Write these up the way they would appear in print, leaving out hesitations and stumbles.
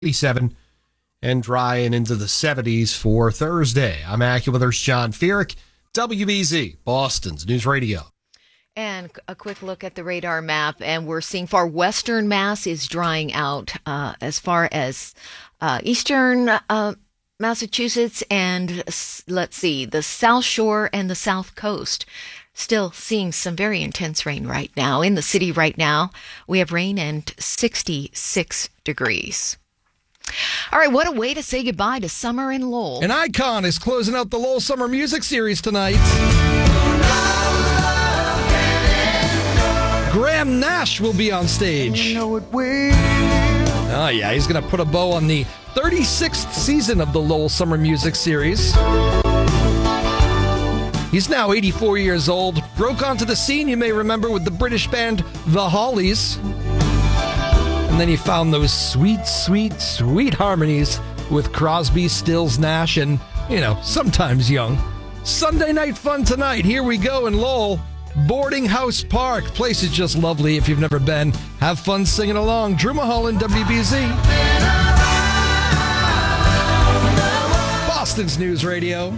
87 and dry and into the 70s for Thursday. I'm AccuWeather's John Feerick, WBZ, Boston's News Radio. And a quick look at the radar map, and we're seeing far western Mass is drying out as far as eastern Massachusetts and, let's see, the South Shore and the South Coast. Still seeing some very intense rain right now. In the city right now, we have rain and 66 degrees. All right, what a way to say goodbye to summer in Lowell. An icon is closing out the Lowell Summer Music Series tonight. Graham Nash will be on stage. Oh, yeah, he's going to put a bow on the 36th season of the Lowell Summer Music Series. He's now 84 years old. Broke onto the scene, you may remember, with the British band The Hollies. And then he found those sweet, sweet, sweet harmonies with Crosby, Stills, Nash, and, sometimes Young. Sunday night fun tonight. Here we go in Lowell. Boarding House Park. Place is just lovely if you've never been. Have fun singing along. Drew Mulholland, WBZ. Boston's News Radio.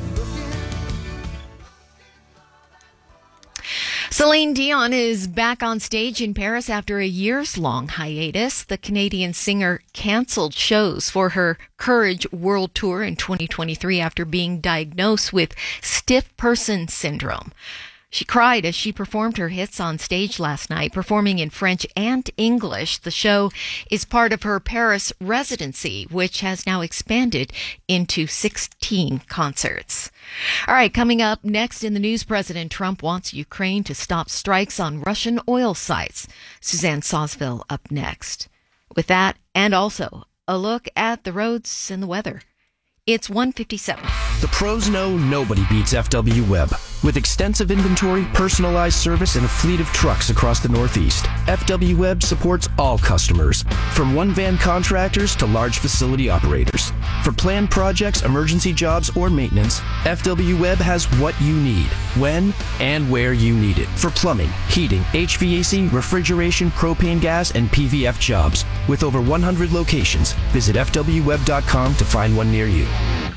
Celine Dion is back on stage in Paris after a years-long hiatus. The Canadian singer canceled shows for her Courage World Tour in 2023 after being diagnosed with stiff person syndrome. She cried as she performed her hits on stage last night, performing in French and English. The show is part of her Paris residency, which has now expanded into 16 concerts. All right, coming up next in the news, President Trump wants Ukraine to stop strikes on Russian oil sites. Suzanne Sawsville up next. With that, and also a look at the roads and the weather. It's 1:57. The pros know nobody beats FW Web. With extensive inventory, personalized service, and a fleet of trucks across the Northeast, FW Web supports all customers, from one-van contractors to large facility operators. For planned projects, emergency jobs, or maintenance, FW Web has what you need, when and where you need it. For plumbing, heating, HVAC, refrigeration, propane gas, and PVF jobs. With over 100 locations, visit FWWeb.com to find one near you.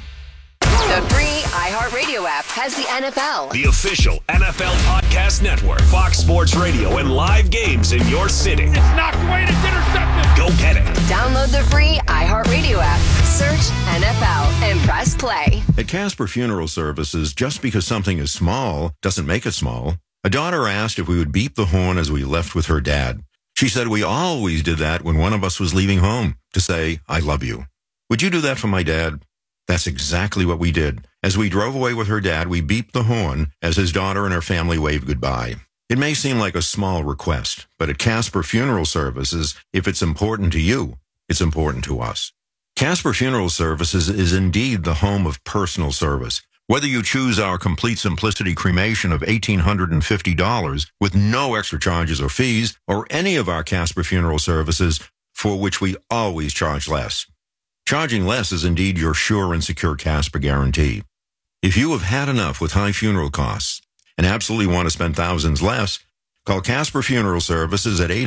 The free iHeartRadio app has the NFL, the official NFL podcast network, Fox Sports Radio, and live games in your city. It's knocked away and it's intercepted. Go get it. Download the free iHeartRadio app, search NFL, and press play. At Casper Funeral Services, just because something is small doesn't make it small. A daughter asked if we would beep the horn as we left with her dad. She said we always did that when one of us was leaving home, to say, I love you. Would you do that for my dad? That's exactly what we did. As we drove away with her dad, we beeped the horn as his daughter and her family waved goodbye. It may seem like a small request, but at Casper Funeral Services, if it's important to you, it's important to us. Casper Funeral Services is indeed the home of personal service. Whether you choose our Complete Simplicity cremation of $1,850 with no extra charges or fees, or any of our Casper Funeral Services for which we always charge less. Charging less is indeed your sure and secure Casper guarantee. If you have had enough with high funeral costs and absolutely want to spend thousands less, call Casper Funeral Services at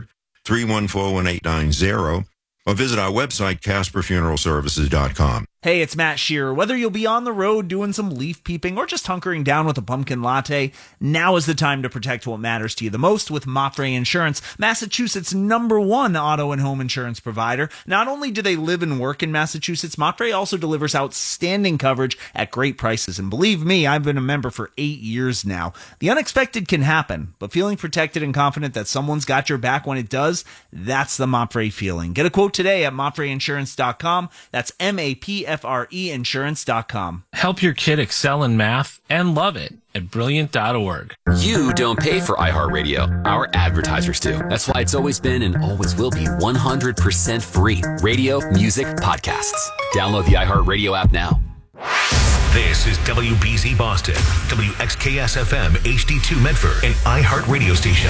800-314-1890 or visit our website, CasperFuneralServices.com. Hey, it's Matt Shearer. Whether you'll be on the road doing some leaf peeping or just hunkering down with a pumpkin latte, now is the time to protect what matters to you the most with Mapfre Insurance, Massachusetts' #1 auto and home insurance provider. Not only do they live and work in Massachusetts, Mapfre also delivers outstanding coverage at great prices. And believe me, I've been a member for 8 years now. The unexpected can happen, but feeling protected and confident that someone's got your back when it does, that's the Mapfre feeling. Get a quote today at MapfreInsurance.com. That's MAPFRE Insurance.com. Help your kid excel in math and love it at Brilliant.org. You don't pay for iHeartRadio. Our advertisers do. That's why it's always been and always will be 100% free. Radio, music, podcasts. Download the iHeartRadio app now. This is WBZ Boston, WXKS-FM HD2 Medford, an iHeart radio station.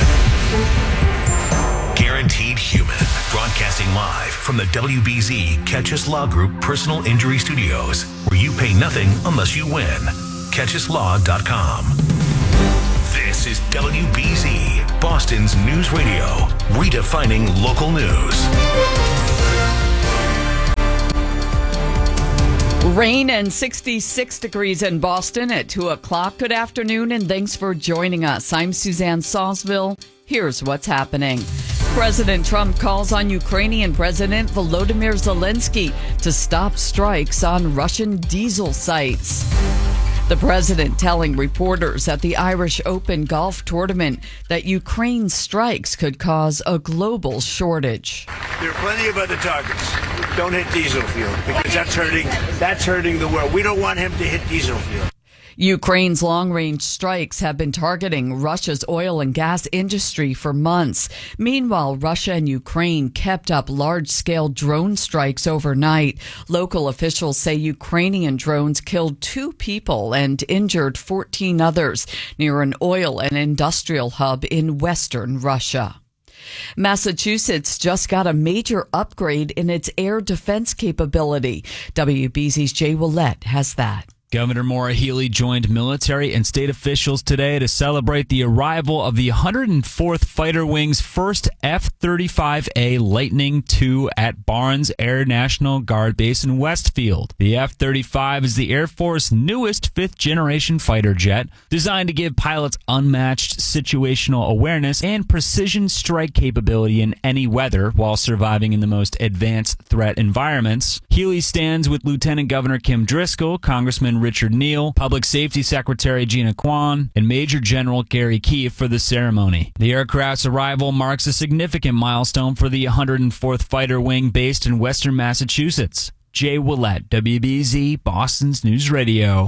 Guaranteed Human, broadcasting live from the WBZ Catchus Law Group Personal Injury Studios, where you pay nothing unless you win. CatchusLaw.com. This is WBZ, Boston's news radio, redefining local news. Rain and 66 degrees in Boston at 2 o'clock. Good afternoon, and thanks for joining us. I'm Suzanne Sawsville. Here's what's happening. President Trump calls on Ukrainian President Volodymyr Zelensky to stop strikes on Russian diesel sites. The president telling reporters at the Irish Open golf tournament that Ukraine's strikes could cause a global shortage. There are plenty of other targets. Don't hit diesel fuel because that's hurting the world. We don't want him to hit diesel fuel. Ukraine's long-range strikes have been targeting Russia's oil and gas industry for months. Meanwhile, Russia and Ukraine kept up large-scale drone strikes overnight. Local officials say Ukrainian drones killed 2 people and injured 14 others near an oil and industrial hub in western Russia. Massachusetts just got a major upgrade in its air defense capability. WBZ's Jay Willett has that. Governor Maura Healey joined military and state officials today to celebrate the arrival of the 104th Fighter Wing's first F-35A Lightning II at Barnes Air National Guard Base in Westfield. The F-35 is the Air Force's newest fifth-generation fighter jet, designed to give pilots unmatched situational awareness and precision strike capability in any weather while surviving in the most advanced threat environments. Healey stands with Lieutenant Governor Kim Driscoll, Congressman Richard Neal, Public Safety Secretary Gina Kwan, and Major General Gary Keefe for the ceremony. The aircraft's arrival marks a significant milestone for the 104th Fighter Wing based in western Massachusetts. Jay Willett, WBZ, Boston's News Radio.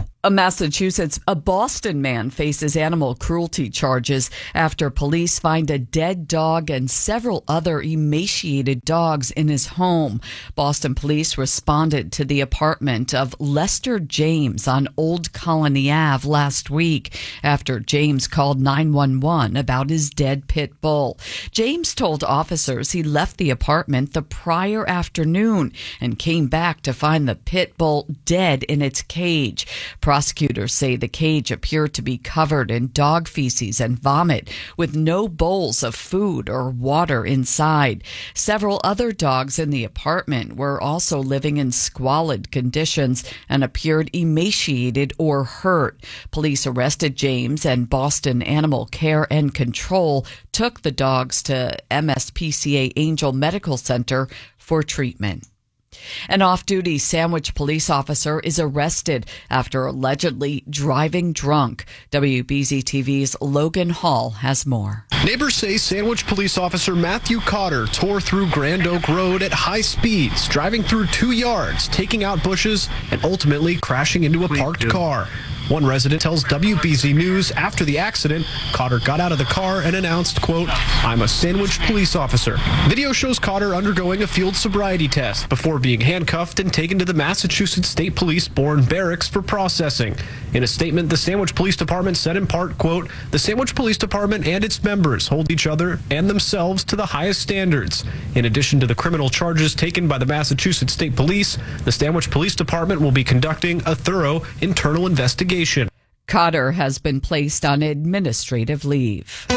A Boston man faces animal cruelty charges after police find a dead dog and several other emaciated dogs in his home. Boston police responded to the apartment of Lester James on Old Colony Ave last week after James called 911 about his dead pit bull. James told officers he left the apartment the prior afternoon and came back to find the pit bull dead in its cage. Prosecutors say the cage appeared to be covered in dog feces and vomit, with no bowls of food or water inside. Several other dogs in the apartment were also living in squalid conditions and appeared emaciated or hurt. Police arrested James, and Boston Animal Care and Control took the dogs to MSPCA Angel Medical Center for treatment. An off-duty Sandwich police officer is arrested after allegedly driving drunk. WBZ TV's Logan Hall has more. Neighbors say Sandwich police officer Matthew Cotter tore through Grand Oak Road at high speeds, driving through 2 yards, taking out bushes, and ultimately crashing into a parked car. One resident tells WBZ News after the accident, Cotter got out of the car and announced, quote, "I'm a Sandwich police officer." Video shows Cotter undergoing a field sobriety test before being handcuffed and taken to the Massachusetts State Police Bourne Barracks for processing. In a statement, the Sandwich Police Department said in part, quote, "The Sandwich Police Department and its members hold each other and themselves to the highest standards. In addition to the criminal charges taken by the Massachusetts State Police, the Sandwich Police Department will be conducting a thorough internal investigation." Cotter has been placed on administrative leave.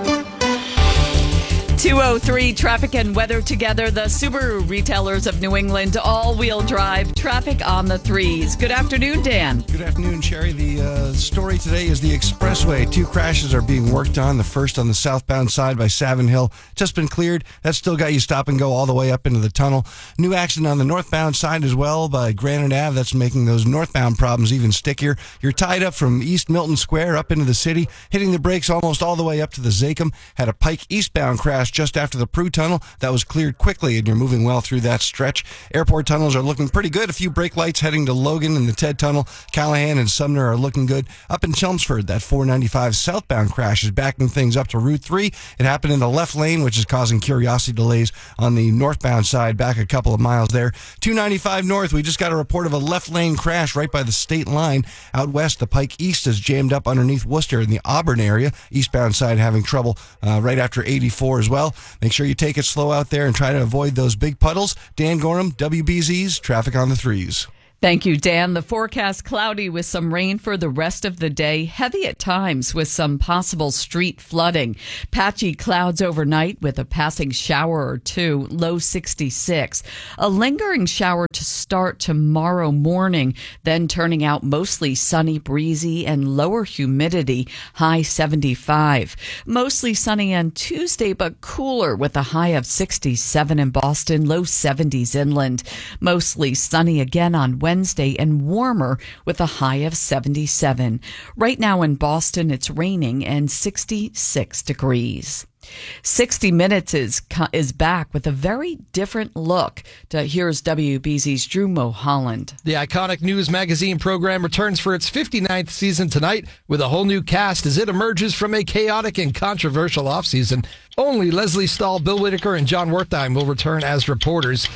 2:03 traffic and weather together. The Subaru retailers of New England all-wheel drive traffic on the threes. Good afternoon, Dan. Good afternoon, Sherry. The story today is the expressway. 2 crashes are being worked on. The first on the southbound side by Savin Hill just been cleared. That's still got you stop and go all the way up into the tunnel. New accident on the northbound side as well by Granite Ave. That's making those northbound problems even stickier. You're tied up from East Milton Square up into the city, hitting the brakes almost all the way up to the Zachem. Had a Pike eastbound crash just after the Prue Tunnel. That was cleared quickly, and you're moving well through that stretch. Airport tunnels are looking pretty good. A few brake lights heading to Logan and the Ted Tunnel. Callahan and Sumner are looking good. Up in Chelmsford, that 495 southbound crash is backing things up to Route 3. It happened in the left lane, which is causing curiosity delays on the northbound side, back a couple of miles there. 295 north, we just got a report of a left lane crash right by the state line. Out west, the Pike East is jammed up underneath Worcester in the Auburn area. Eastbound side having trouble right after 84 as well. Make sure you take it slow out there and try to avoid those big puddles. Dan Gorham, WBZ's Traffic on the Threes. Thank you, Dan. The forecast cloudy with some rain for the rest of the day. Heavy at times with some possible street flooding. Patchy clouds overnight with a passing shower or two. Low 66. A lingering shower to start tomorrow morning. Then turning out mostly sunny, breezy, and lower humidity. High 75. Mostly sunny on Tuesday, but cooler with a high of 67 in Boston. Low 70s inland. Mostly sunny again on Wednesday and warmer with a high of 77. Right now in Boston, it's raining and 66 degrees. 60 Minutes is back with a very different look. Here's WBZ's Drew Mulholland. The iconic news magazine program returns for its 59th season tonight with a whole new cast as it emerges from a chaotic and controversial offseason. Only Leslie Stahl, Bill Whitaker, and John Wertheim will return as reporters.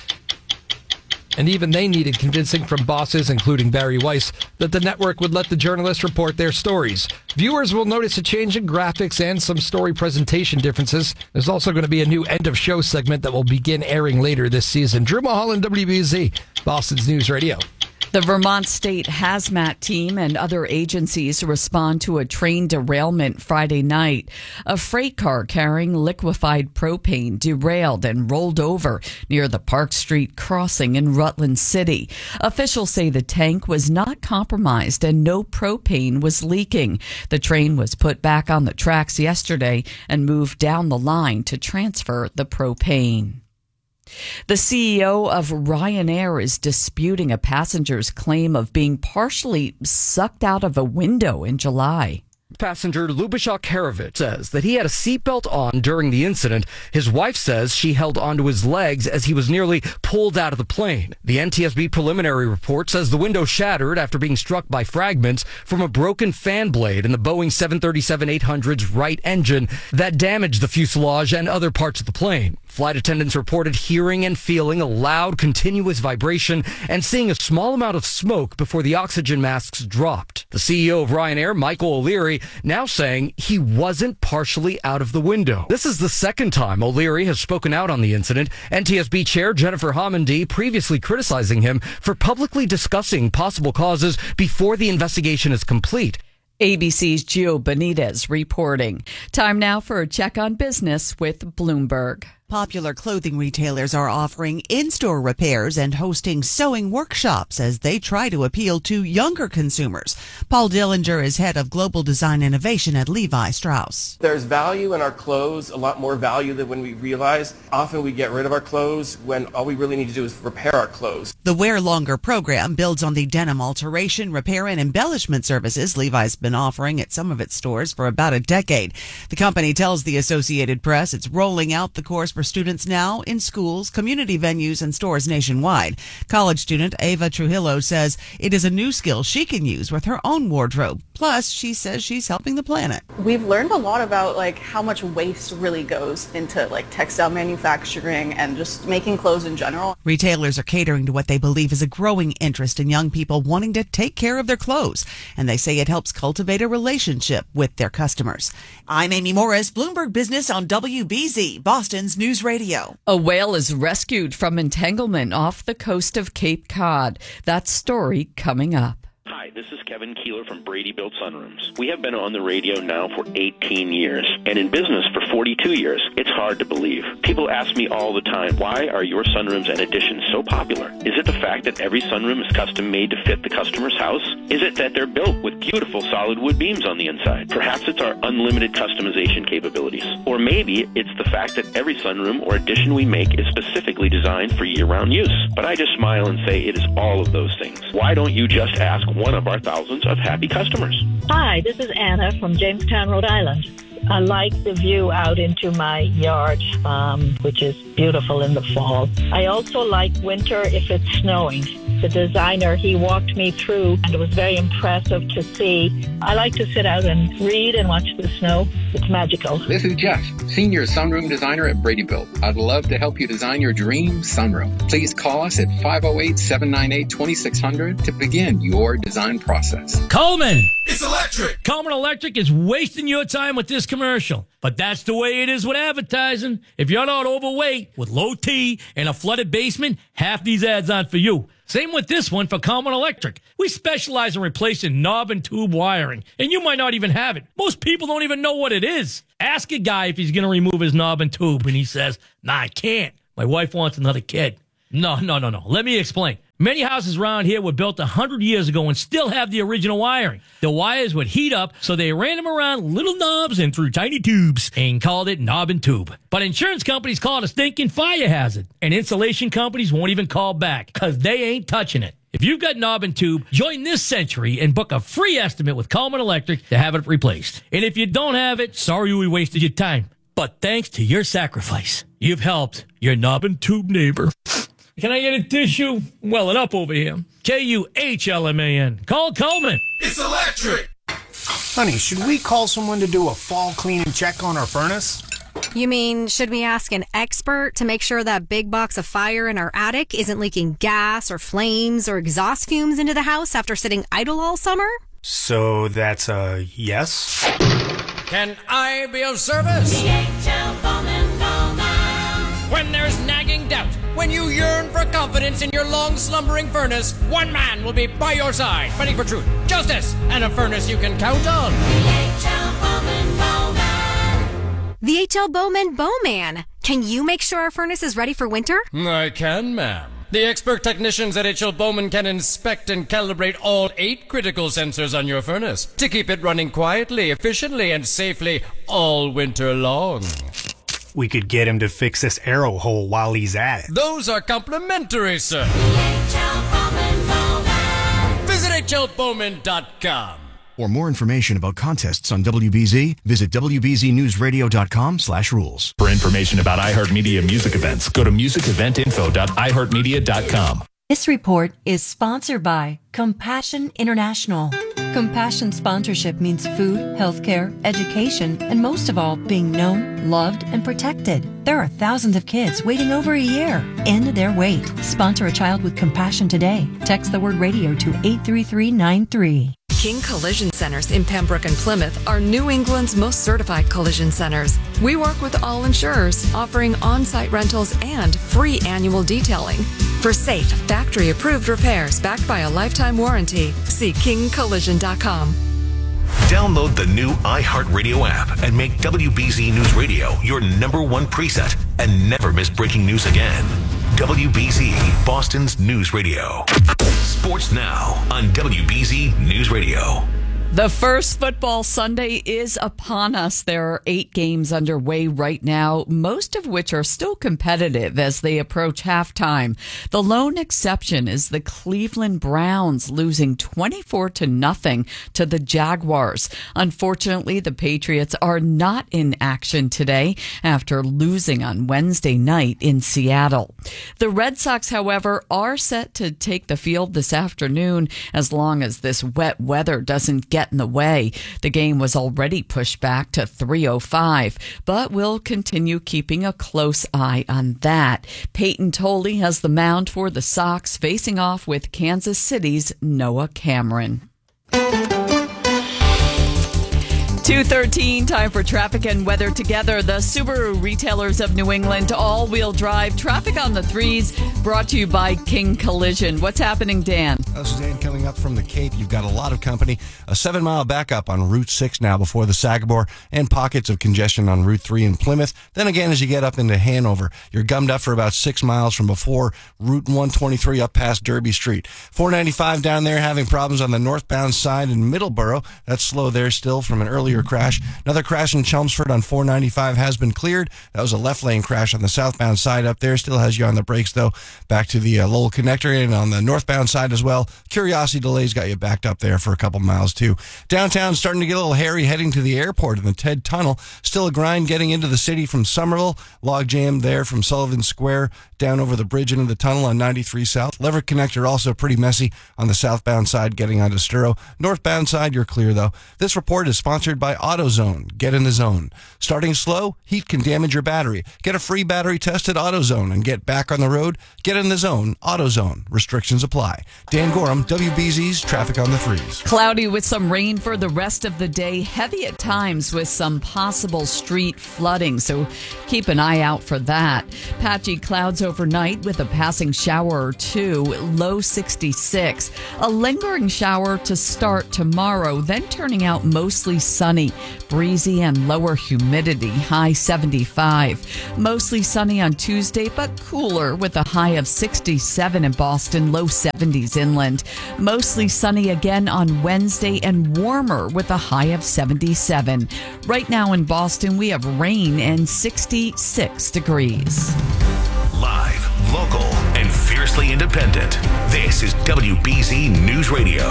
And even they needed convincing from bosses, including Barry Weiss, that the network would let the journalists report their stories. Viewers will notice a change in graphics and some story presentation differences. There's also going to be a new end-of-show segment that will begin airing later this season. Drew Mulholland, WBZ, Boston's News Radio. The Vermont State Hazmat Team and other agencies respond to a train derailment Friday night. A freight car carrying liquefied propane derailed and rolled over near the Park Street crossing in Rutland City. Officials say the tank was not compromised and no propane was leaking. The train was put back on the tracks yesterday and moved down the line to transfer the propane. The CEO of Ryanair is disputing a passenger's claim of being partially sucked out of a window in July. Passenger Lubashok Harovitz says that he had a seatbelt on during the incident. His wife says she held onto his legs as he was nearly pulled out of the plane. The NTSB preliminary report says the window shattered after being struck by fragments from a broken fan blade in the Boeing 737-800's right engine that damaged the fuselage and other parts of the plane. Flight attendants reported hearing and feeling a loud, continuous vibration and seeing a small amount of smoke before the oxygen masks dropped. The CEO of Ryanair, Michael O'Leary, now saying he wasn't partially out of the window. This is the second time O'Leary has spoken out on the incident. NTSB Chair Jennifer Homendy previously criticizing him for publicly discussing possible causes before the investigation is complete. ABC's Gio Benitez reporting. Time now for a check on business with Bloomberg. Popular clothing retailers are offering in-store repairs and hosting sewing workshops as they try to appeal to younger consumers. Paul Dillinger is head of global design innovation at Levi Strauss. There's value in our clothes, a lot more value than when we realize. Often we get rid of our clothes when all we really need to do is repair our clothes. The Wear Longer program builds on the denim alteration, repair, and embellishment services Levi's been offering at some of its stores for about a decade. The company tells the Associated Press it's rolling out the course for students now in schools, community venues, and stores nationwide. College student Ava Trujillo says it is a new skill she can use with her own wardrobe. Plus, she says she's helping the planet. We've learned a lot about how much waste really goes into textile manufacturing and just making clothes in general. Retailers are catering to what they believe is a growing interest in young people wanting to take care of their clothes, and they say it helps cultivate a relationship with their customers. I'm Amy Morris, Bloomberg Business on WBZ, Boston's News Radio. A whale is rescued from entanglement off the coast of Cape Cod. That story coming up. Hi, this is Kevin Keeler from Brady Built Sunrooms. We have been on the radio now for 18 years and in business for 42 years. It's hard to believe. People ask me all the time, why are your sunrooms and additions so popular? Is it the fact that every sunroom is custom made to fit the customer's house? Is it that they're built with beautiful solid wood beams on the inside? Perhaps it's our unlimited customization capabilities. Or maybe it's the fact that every sunroom or addition we make is specifically designed for year-round use. But I just smile and say it is all of those things. Why don't you just ask one of our thousands of happy customers? Hi, this is Anna from Jamestown, Rhode Island. I like the view out into my yard, which is beautiful in the fall. I also like winter if it's snowing. The designer, he walked me through, and it was very impressive to see. I like to sit out and read and watch the snow. It's magical. This is Jeff, Senior Sunroom Designer at Brady Built. I'd love to help you design your dream sunroom. Please call us at 508-798-2600 to begin your design process. Coleman! It's electric! Coleman Electric is wasting your time with this commercial. But that's the way it is with advertising. If you're not overweight with low T and a flooded basement, half these ads aren't for you. Same with this one for Common Electric. We specialize in replacing knob and tube wiring, and you might not even have it. Most people don't even know what it is. Ask a guy if he's going to remove his knob and tube, and he says, "Nah, I can't. My wife wants another kid." No. Let me explain. Many houses around here were built 100 years ago and still have the original wiring. The wires would heat up, so they ran them around little knobs and through tiny tubes and called it knob and tube. But insurance companies call it a stinking fire hazard, and insulation companies won't even call back because they ain't touching it. If you've got knob and tube, join this century and book a free estimate with Coleman Electric to have it replaced. And if you don't have it, sorry we wasted your time. But thanks to your sacrifice, you've helped your knob and tube neighbor. Can I get a tissue? Welling up over here. KUHLMAN. Call Coleman. It's electric. Honey, should we call someone to do a fall cleaning check on our furnace? You mean, should we ask an expert to make sure that big box of fire in our attic isn't leaking gas or flames or exhaust fumes into the house after sitting idle all summer? So that's a yes? Can I be of service? DHL Bowman. When there's nagging doubt, when you yearn for confidence in your long-slumbering furnace, one man will be by your side, fighting for truth, justice, and a furnace you can count on. DHL Bowman Bowman. The H.L. Bowman Bowman. Can you make sure our furnace is ready for winter? I can, ma'am. The expert technicians at H.L. Bowman can inspect and calibrate all 8 critical sensors on your furnace to keep it running quietly, efficiently, and safely all winter long. We could get him to fix this arrow hole while he's at it. Those are complimentary, sir. Visit hlbowman.com. For more information about contests on WBZ, visit wbznewsradio.com/rules. For information about iHeartMedia music events, go to musiceventinfo.iheartmedia.com. This report is sponsored by Compassion International. Compassion sponsorship means food, healthcare, education, and most of all, being known, loved, and protected. There are thousands of kids waiting over a year. End their wait. Sponsor a child with compassion today. Text the word radio to 83393. King Collision Centers in Pembroke and Plymouth are New England's most certified collision centers. We work with all insurers, offering on-site rentals and free annual detailing. For safe, factory-approved repairs backed by a lifetime warranty, see kingcollision.com. Download the new iHeartRadio app and make WBZ News Radio your #1 preset and never miss breaking news again. WBZ, Boston's news radio. Sports now on WBZ News Radio. The first football Sunday is upon us. There are 8 games underway right now, most of which are still competitive as they approach halftime. The lone exception is the Cleveland Browns losing 24-0 to the Jaguars. Unfortunately, the Patriots are not in action today after losing on Wednesday night in Seattle. The Red Sox, however, are set to take the field this afternoon as long as this wet weather doesn't get in the way. The game was already pushed back to 3:05, but we'll continue keeping a close eye on that. Peyton Tolley has the mound for the Sox, facing off with Kansas City's Noah Cameron. 2:13, time for traffic and weather together. The Subaru retailers of New England, all-wheel drive traffic on the 3s, brought to you by King Collision. What's happening, Dan? This is Dan coming up from the Cape. You've got a lot of company. A 7-mile backup on Route 6 now before the Sagamore, and pockets of congestion on Route 3 in Plymouth. Then again, as you get up into Hanover, you're gummed up for about 6 miles from before Route 123 up past Derby Street. 495 down there having problems on the northbound side in Middleborough. That's slow there still from an earlier crash. Another crash in Chelmsford on 495 has been cleared. That was a left lane crash on the southbound side up there. Still has you on the brakes though. Back to the Lowell connector, and on the northbound side as well. Curiosity delays got you backed up there for a couple miles too. Downtown starting to get a little hairy heading to the airport in the Ted Tunnel. Still a grind getting into the city from Somerville. Log jam there from Sullivan Square down over the bridge into the tunnel on 93 South. Leverett connector also pretty messy on the southbound side getting onto Sturo. Northbound side you're clear though. This report is sponsored by by AutoZone. Get in the zone. Starting slow, heat can damage your battery. Get a free battery test at AutoZone and get back on the road. Get in the zone. AutoZone. Restrictions apply. Dan Gorham, WBZ's Traffic on the Threes. Cloudy with some rain for the rest of the day. Heavy at times with some possible street flooding, so keep an eye out for that. Patchy clouds overnight with a passing shower or two. Low 66. A lingering shower to start tomorrow, then turning out mostly sunny. Breezy and lower humidity. High 75. Mostly sunny on Tuesday, but cooler with a high of 67 in Boston. Low 70s inland. Mostly sunny again on Wednesday and warmer with a high of 77. Right now in Boston, we have rain and 66 degrees. Live, local, and fiercely independent. This is WBZ News Radio.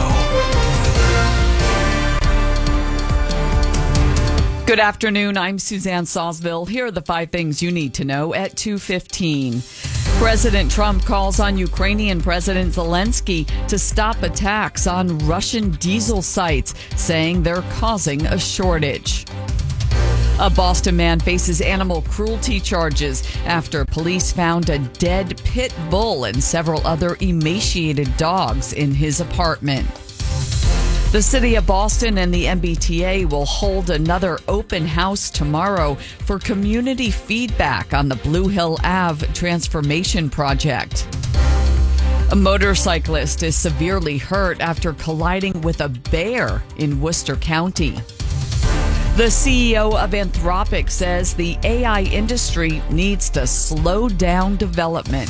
Good afternoon. I'm Suzanne Sawsville. Here are the 5 things you need to know at 2:15. President Trump calls on Ukrainian President Zelensky to stop attacks on Russian diesel sites, saying they're causing a shortage. A Boston man faces animal cruelty charges after police found a dead pit bull and several other emaciated dogs in his apartment. The City of Boston and the MBTA will hold another open house tomorrow for community feedback on the Blue Hill Ave transformation project. A motorcyclist is severely hurt after colliding with a bear in Worcester County. The CEO of Anthropic says the AI industry needs to slow down development.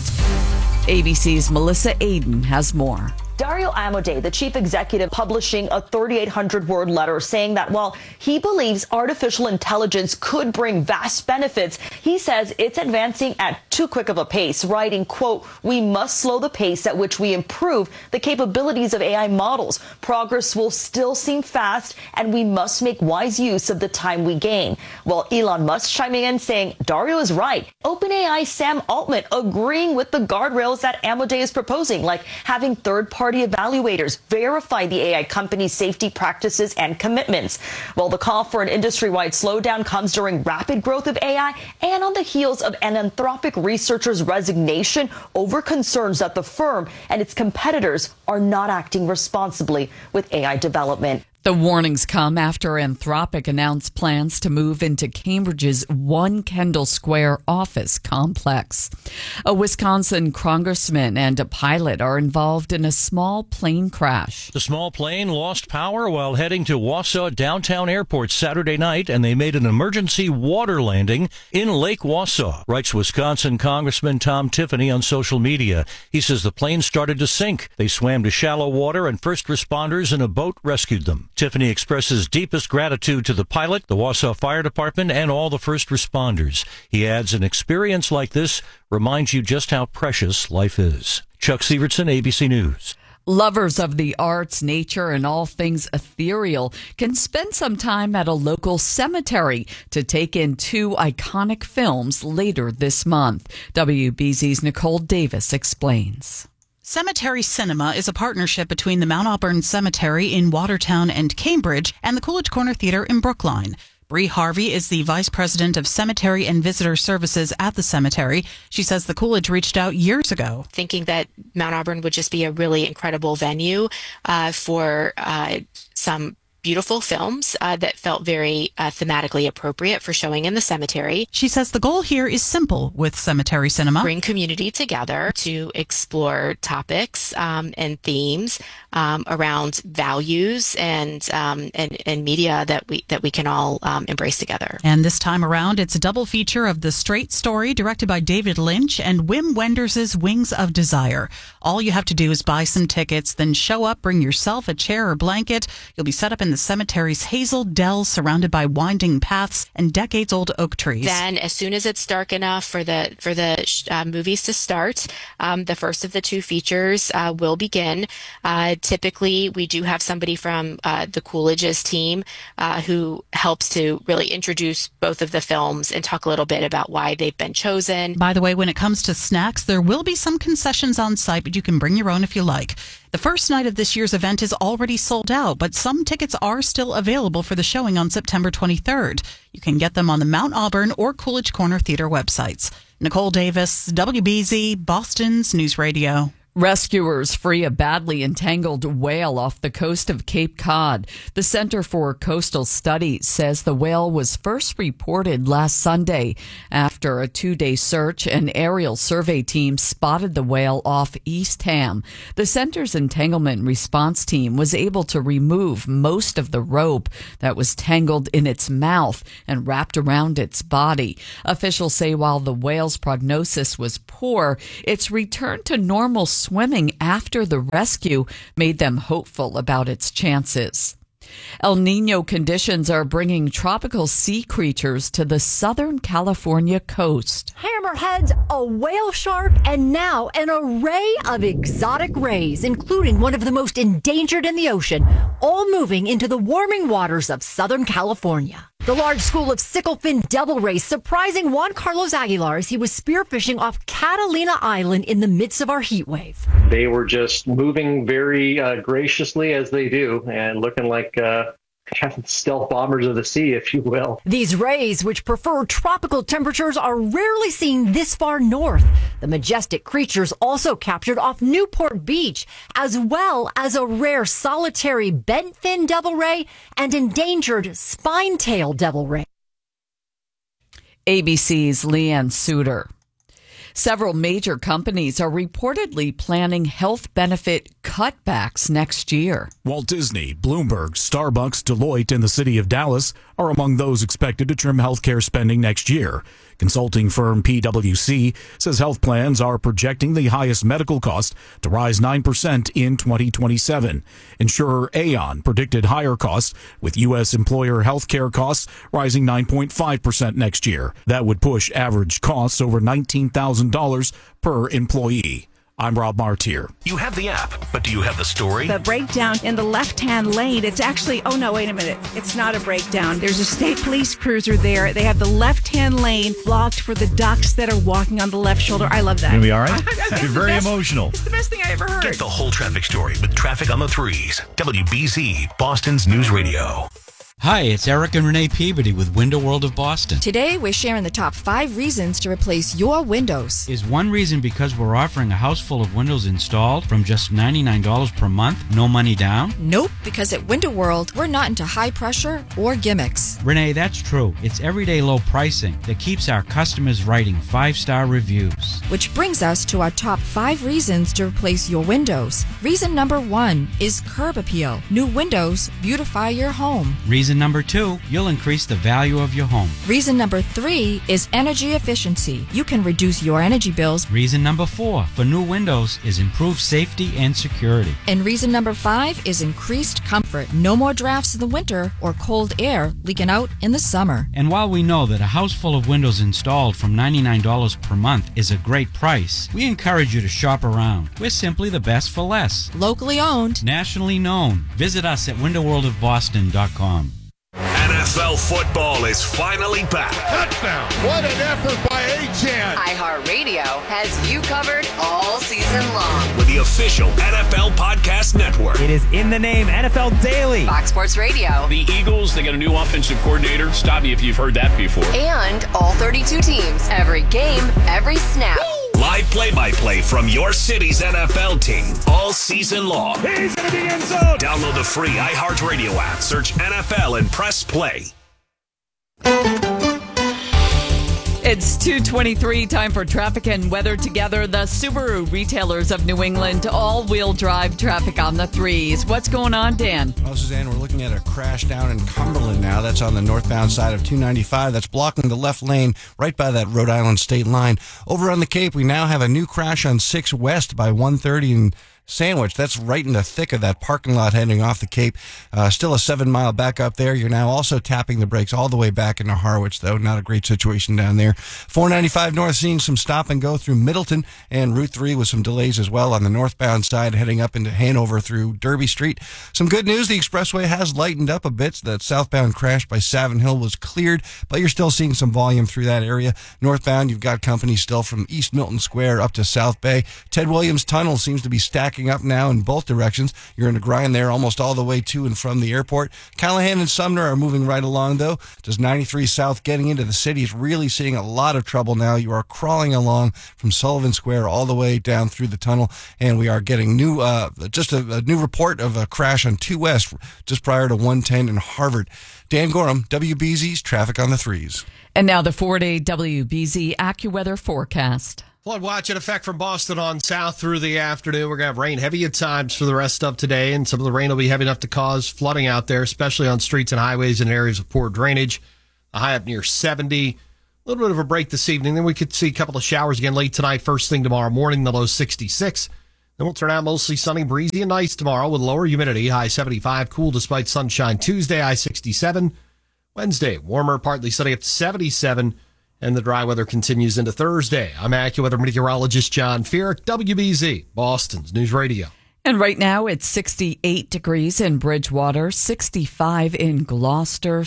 ABC's Melissa Aden has more. Dario Amodei, the chief executive, publishing a 3,800-word letter saying that while he believes artificial intelligence could bring vast benefits, he says it's advancing at too quick of a pace, writing, quote, "We must slow the pace at which we improve the capabilities of AI models. Progress will still seem fast, and we must make wise use of the time we gain." Well, Elon Musk chiming in saying Dario is right. OpenAI Sam Altman agreeing with the guardrails that Amodei is proposing, like having third-party evaluators verify the AI company's safety practices and commitments. Well, the call for an industry-wide slowdown comes during rapid growth of AI and on the heels of an Anthropic researcher's resignation over concerns that the firm and its competitors are not acting responsibly with AI development. The warnings come after Anthropic announced plans to move into Cambridge's One Kendall Square office complex. A Wisconsin congressman and a pilot are involved in a small plane crash. The small plane lost power while heading to Wausau Downtown Airport Saturday night, and they made an emergency water landing in Lake Wausau, writes Wisconsin Congressman Tom Tiffany on social media. He says the plane started to sink. They swam to shallow water, and first responders in a boat rescued them. Tiffany expresses deepest gratitude to the pilot, the Wausau Fire Department, and all the first responders. He adds, an experience like this reminds you just how precious life is. Chuck Sievertson, ABC News. Lovers of the arts, nature, and all things ethereal can spend some time at a local cemetery to take in 2 iconic films later this month. WBZ's Nicole Davis explains. Cemetery Cinema is a partnership between the Mount Auburn Cemetery in Watertown and Cambridge and the Coolidge Corner Theater in Brookline. Bree Harvey is the vice president of cemetery and visitor services at the cemetery. She says the Coolidge reached out years ago, thinking that Mount Auburn would just be a really incredible venue for some beautiful films that felt very thematically appropriate for showing in the cemetery. She says the goal here is simple with Cemetery Cinema. Bring community together to explore topics and themes around values and media that we can all embrace together. And this time around, it's a double feature of The Straight Story, directed by David Lynch, and Wim Wenders' Wings of Desire. All you have to do is buy some tickets, then show up, bring yourself a chair or blanket. You'll be set up in the cemetery's hazel dell, surrounded by winding paths and decades-old oak trees. Then, as soon as it's dark enough for the movies to start, the first of the 2 features will begin. Typically, we do have somebody from the Coolidge's team who helps to really introduce both of the films and talk a little bit about why they've been chosen. By the way, when it comes to snacks, there will be some concessions on site, but you can bring your own if you like. The first night of this year's event is already sold out, but some tickets are still available for the showing on September 23rd. You can get them on the Mount Auburn or Coolidge Corner Theater websites. Nicole Davis, WBZ, Boston's News Radio. Rescuers free a badly entangled whale off the coast of Cape Cod. The Center for Coastal Studies says the whale was first reported last Sunday. After a 2-day search, an aerial survey team spotted the whale off East Ham. The center's entanglement response team was able to remove most of the rope that was tangled in its mouth and wrapped around its body. Officials say while the whale's prognosis was poor, its return to normal swimming after the rescue made them hopeful about its chances. El Nino conditions are bringing tropical sea creatures to the Southern California coast. Hammerheads, a whale shark, and now an array of exotic rays, including one of the most endangered in the ocean, all moving into the warming waters of Southern California. The large school of sicklefin devil rays surprising Juan Carlos Aguilar as he was spearfishing off Catalina Island in the midst of our heat wave. They were just moving very graciously as they do and looking like stealth bombers of the sea, if you will. These rays, which prefer tropical temperatures, are rarely seen this far north. The majestic creatures also captured off Newport Beach, as well as a rare solitary bent fin devil ray and endangered spine-tail devil ray. ABC's Leanne Suter. Several major companies are reportedly planning health benefit cutbacks next year. Walt Disney, Bloomberg, Starbucks, Deloitte, and the city of Dallas are among those expected to trim healthcare spending next year. Consulting firm PwC says health plans are projecting the highest medical cost to rise 9% in 2027. Insurer Aon predicted higher costs, with U.S. employer healthcare costs rising 9.5% next year. That would push average costs over $19,000 per employee. I'm Rob Martier. You have the app, but do you have the story? The breakdown in the left-hand lane, it's actually, oh no, wait a minute. It's not a breakdown. There's a state police cruiser there. They have the left-hand lane blocked for the ducks that are walking on the left shoulder. I love that. Gonna be all right? You're very emotional. It's the best thing I ever heard. Get the whole traffic story with Traffic on the Threes. WBZ, Boston's News Radio. Hi, it's Eric and Renee Peabody with Window World of Boston. Today, we're sharing the top 5 reasons to replace your windows. Is one reason because we're offering a house full of windows installed from just $99 per month, no money down? Nope, because at Window World, we're not into high pressure or gimmicks. Renee, that's true. It's everyday low pricing that keeps our customers writing 5-star reviews. Which brings us to our top 5 reasons to replace your windows. Reason number 1 is curb appeal. New windows beautify your home. Reason number 2, you'll increase the value of your home. Reason number 3 is energy efficiency. You can reduce your energy bills. Reason number 4 for new windows is improved safety and security. And reason number 5 is increased comfort. No more drafts in the winter or cold air leaking out in the summer. And while we know that a house full of windows installed from $99 per month is a great price, we encourage you to shop around. We're simply the best for less. Locally owned. Nationally known. Visit us at windowworldofboston.com. NFL football is finally back. Touchdown. What an effort by A-Chan. iHeartRadio has you covered all season long. With the official NFL Podcast Network. It is in the name, NFL Daily. Fox Sports Radio. The Eagles, they got a new offensive coordinator. Stop me if you've heard that before. And all 32 teams. Every game, every snap. Live play-by-play from your city's NFL team all season long. He's in the end zone. Download the free iHeartRadio app. Search NFL and press play. It's 2:23, time for traffic and weather together. The Subaru retailers of New England, all-wheel drive traffic on the threes. What's going on, Dan? Well, Suzanne, we're looking at a crash down in Cumberland now. That's on the northbound side of 295. That's blocking the left lane right by that Rhode Island state line. Over on the Cape, we now have a new crash on 6 West by 130 and Sandwich. That's right in the thick of that parking lot heading off the Cape. Still a 7-mile back up there. You're now also tapping the brakes all the way back into Harwich, though. Not a great situation down there. 495 North seeing some stop and go through Middleton, and Route 3 with some delays as well on the northbound side heading up into Hanover through Derby Street. Some good news. The expressway has lightened up a bit. That southbound crash by Savin Hill was cleared, but you're still seeing some volume through that area. Northbound, you've got company still from East Milton Square up to South Bay. Ted Williams Tunnel seems to be stacking backing up now in both directions. You're in a grind there almost all the way to and from the airport. Callahan and Sumner are moving right along, though. Just 93 South getting into the city is really seeing a lot of trouble now. You are crawling along from Sullivan Square all the way down through the tunnel, and we are getting just a new report of a crash on 2 West just prior to 110 in Harvard. Dan Gorham, WBZ's Traffic on the 3s. And now the 4-day WBZ AccuWeather forecast. Flood watch in effect from Boston on south through the afternoon. We're going to have rain heavy at times for the rest of today, and some of the rain will be heavy enough to cause flooding out there, especially on streets and highways and areas of poor drainage. A high up near 70. A little bit of a break this evening. Then we could see a couple of showers again late tonight, first thing tomorrow morning, the low 66. Then we'll turn out mostly sunny, breezy, and nice tomorrow with lower humidity, high 75, cool despite sunshine Tuesday, high 67. Wednesday, warmer, partly sunny up to 77. And the dry weather continues into Thursday. I'm AccuWeather meteorologist John Feerick, WBZ, Boston's News Radio. And right now it's 68 degrees in Bridgewater, 65 in Gloucester,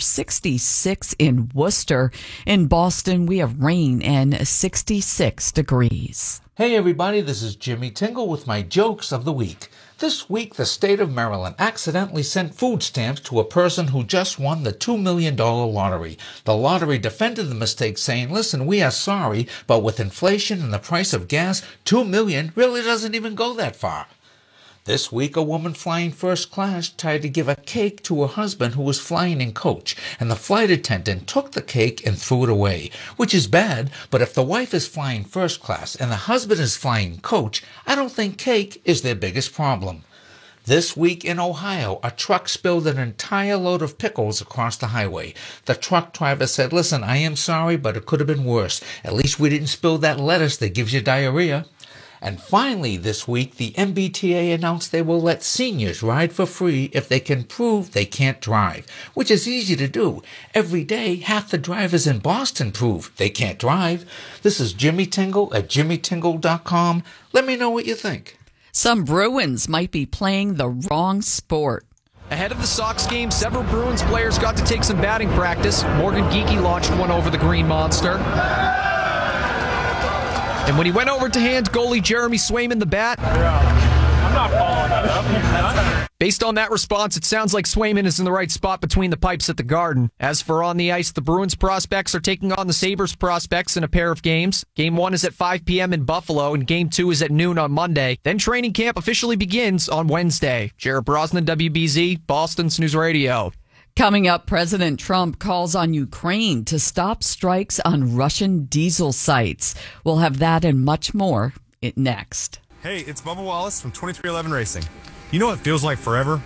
66 in Worcester. In Boston, we have rain and 66 degrees. Hey everybody, this is Jimmy Tingle with my jokes of the week. This week, the state of Maryland accidentally sent food stamps to a person who just won the $2 million lottery. The lottery defended the mistake, saying, listen, we are sorry, but with inflation and the price of gas, $2 million really doesn't even go that far. This week, a woman flying first class tried to give a cake to her husband who was flying in coach, and the flight attendant took the cake and threw it away, which is bad, but if the wife is flying first class and the husband is flying coach, I don't think cake is their biggest problem. This week in Ohio, a truck spilled an entire load of pickles across the highway. The truck driver said, listen, I am sorry, but it could have been worse. At least we didn't spill that lettuce that gives you diarrhea. And finally, this week, the MBTA announced they will let seniors ride for free if they can prove they can't drive, which is easy to do. Every day, half the drivers in Boston prove they can't drive. This is Jimmy Tingle at jimmytingle.com. Let me know what you think. Some Bruins might be playing the wrong sport. Ahead of the Sox game, several Bruins players got to take some batting practice. Morgan Geekie launched one over the Green Monster. And when he went over to hand goalie Jeremy Swayman the bat, I'm not following that up. Based on that response, it sounds like Swayman is in the right spot between the pipes at the Garden. As for on the ice, the Bruins prospects are taking on the Sabres prospects in a pair of games. Game 1 is at 5 p.m. in Buffalo, and Game 2 is at noon on Monday. Then training camp officially begins on Wednesday. Jared Brosnan, WBZ, Boston's News Radio. Coming up, President Trump calls on Ukraine to stop strikes on Russian diesel sites. We'll have that and much more next. Hey, it's Bubba Wallace from 2311 Racing. You know what feels like forever?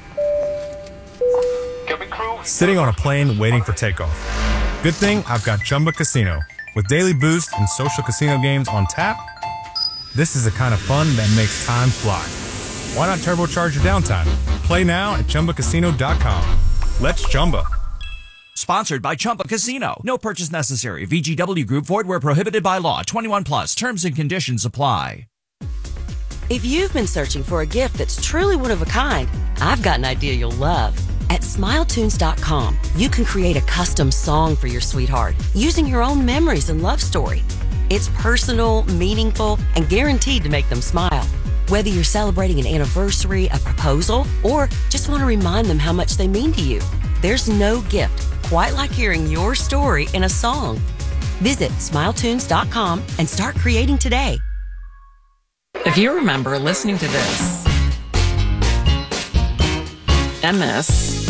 Sitting on a plane waiting for takeoff. Good thing I've got Chumba Casino. With daily boost and social casino games on tap, this is the kind of fun that makes time fly. Why not turbocharge your downtime? Play now at ChumbaCasino.com. Let's Chumba. Sponsored by Chumba Casino. No purchase necessary. VGW Group. Void where prohibited by law. 21 plus. Terms and conditions apply. If you've been searching for a gift that's truly one of a kind, I've got an idea you'll love. At SmileTunes.com, you can create a custom song for your sweetheart using your own memories and love story. It's personal, meaningful, and guaranteed to make them smile. Whether you're celebrating an anniversary, a proposal, or just want to remind them how much they mean to you, there's no gift quite like hearing your story in a song. Visit SmileTunes.com and start creating today. If you remember listening to this, MS,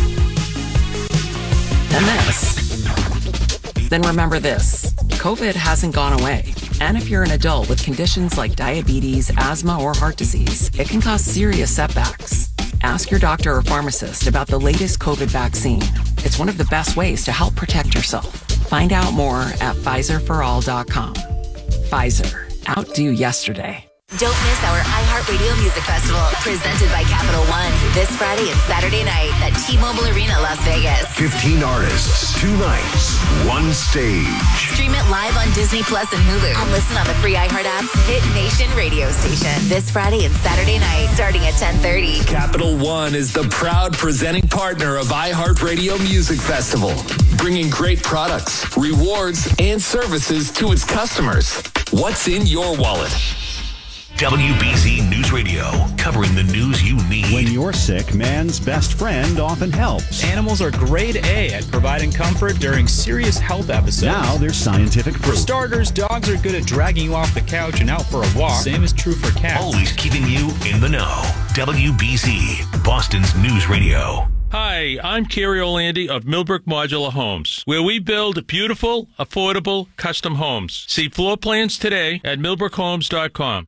then remember this. COVID hasn't gone away. And if you're an adult with conditions like diabetes, asthma, or heart disease, it can cause serious setbacks. Ask your doctor or pharmacist about the latest COVID vaccine. It's one of the best ways to help protect yourself. Find out more at PfizerForAll.com. Pfizer. Outdo yesterday. Don't miss our iHeartRadio Music Festival, presented by Capital One, this Friday and Saturday night at T-Mobile Arena, Las Vegas. 15 artists, 2 nights, 1 stage. Stream it live on Disney Plus and Hulu. And listen on the free iHeart app's Hit Nation radio station. This Friday and Saturday night, starting at 10:30. Capital One is the proud presenting partner of iHeartRadio Music Festival, bringing great products, rewards, and services to its customers. What's in your wallet? WBZ News Radio, covering the news you need. When you're sick, man's best friend often helps. Animals are grade A at providing comfort during serious health episodes. Now there's scientific For proof. starters, dogs are good at dragging you off the couch and out for a walk. Same is true for cats. Always keeping you in the know. WBZ, Boston's News Radio. Hi, I'm Kerry Orlandi of Millbrook Modular Homes, where we build beautiful, affordable, custom homes. See floor plans today at millbrookhomes.com.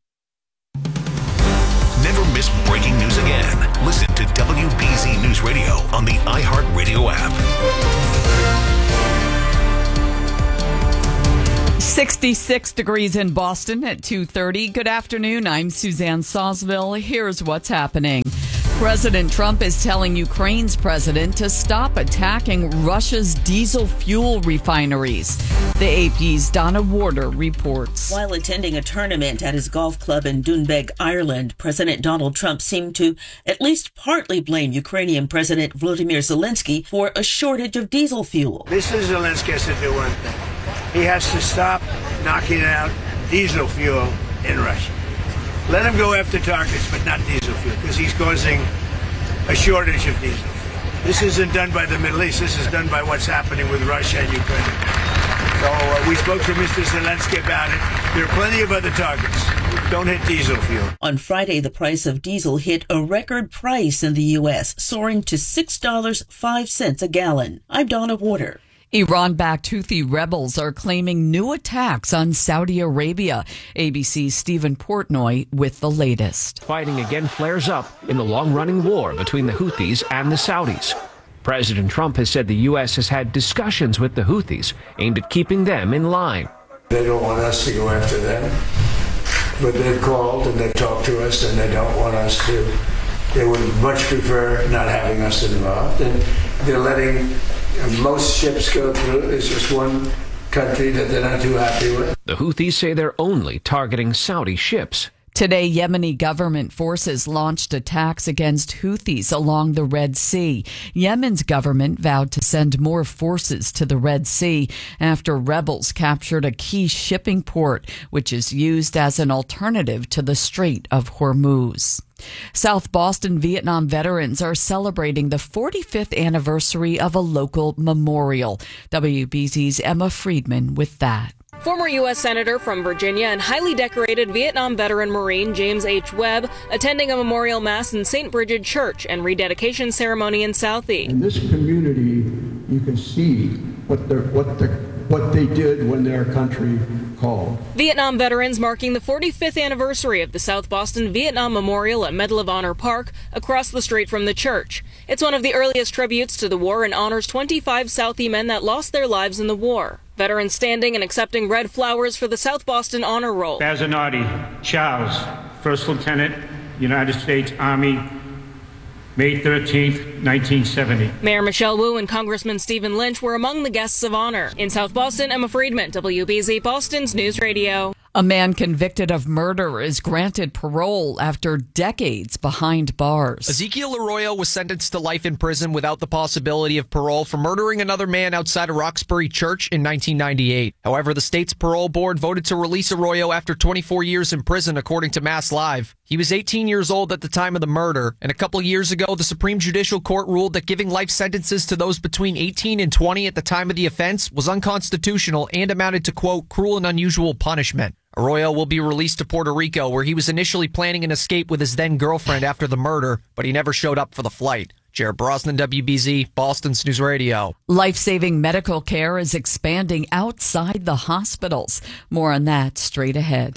Never miss breaking news again. Listen to WBZ News Radio on the iHeartRadio app. 66 degrees in Boston at 2:30. Good afternoon. I'm Suzanne Sawsville. Here's what's happening. President Trump is telling Ukraine's president to stop attacking Russia's diesel fuel refineries. The AP's Donna Warder reports. While attending a tournament at his golf club in Doonbeg, Ireland, President Donald Trump seemed to at least partly blame Ukrainian President Volodymyr Zelensky for a shortage of diesel fuel. Mr. Zelensky has to do one thing. He has to stop knocking out diesel fuel in Russia. Let him go after targets, but not diesel fuel, because he's causing a shortage of diesel fuel. This isn't done by the Middle East. This is done by what's happening with Russia and Ukraine. So we spoke to Mr. Zelensky about it. There are plenty of other targets. Don't hit diesel fuel. On Friday, the price of diesel hit a record price in the U.S., soaring to $6.05 a gallon. I'm Donna Warder. Iran-backed Houthi rebels are claiming new attacks on Saudi Arabia. ABC's Stephen Portnoy with the latest. Fighting again flares up in the long-running war between the Houthis and the Saudis. President Trump has said the U.S. has had discussions with the Houthis aimed at keeping them in line. They don't want us to go after them, but they've called and they've talked to us, and they don't want us to. They would much prefer not having us involved, and they're letting most ships go through. There's just one country that they're not too happy with. The Houthis say they're only targeting Saudi ships. Today, Yemeni government forces launched attacks against Houthis along the Red Sea. Yemen's government vowed to send more forces to the Red Sea after rebels captured a key shipping port, which is used as an alternative to the Strait of Hormuz. South Boston Vietnam veterans are celebrating the 45th anniversary of a local memorial. WBZ's Emma Friedman with that. Former U.S. Senator from Virginia and highly decorated Vietnam veteran Marine James H. Webb attending a memorial mass in St. Bridget Church and rededication ceremony in Southie. In this community, you can see what they did when their country called. Vietnam veterans marking the 45th anniversary of the South Boston Vietnam Memorial at Medal of Honor Park across the street from the church. It's one of the earliest tributes to the war and honors 25 Southie men that lost their lives in the war. Veterans standing and accepting red flowers for the South Boston Honor Roll. Bazinati Charles, First Lieutenant, United States Army, May 13th, 1970. Mayor Michelle Wu and Congressman Stephen Lynch were among the guests of honor. In South Boston, Emma Friedman, WBZ Boston's News Radio. A man convicted of murder is granted parole after decades behind bars. Ezekiel Arroyo was sentenced to life in prison without the possibility of parole for murdering another man outside of Roxbury Church in 1998. However, the state's parole board voted to release Arroyo after 24 years in prison, according to Mass Live. He was 18 years old at the time of the murder, and a couple years ago, the Supreme Judicial Court ruled that giving life sentences to those between 18 and 20 at the time of the offense was unconstitutional and amounted to, quote, cruel and unusual punishment. Arroyo will be released to Puerto Rico, where he was initially planning an escape with his then-girlfriend after the murder, but he never showed up for the flight. Jared Brosnan, WBZ, Boston's News Radio. Life-saving medical care is expanding outside the hospitals. More on that straight ahead.